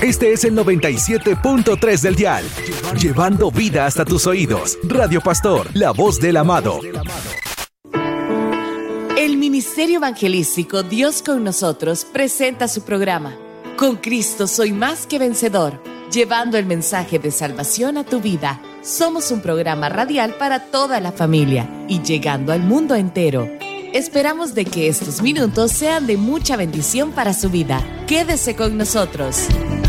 Este es el 97.3 del dial. Llevando vida hasta tus oídos. Radio Pastor, la voz del amado. El Ministerio Evangelístico Dios con Nosotros presenta su programa Con Cristo soy más que vencedor, llevando el mensaje de salvación a tu vida. Somos un programa radial para toda la familia y llegando al mundo entero. Esperamos de que estos minutos sean de mucha bendición para su vida. Quédese con nosotros.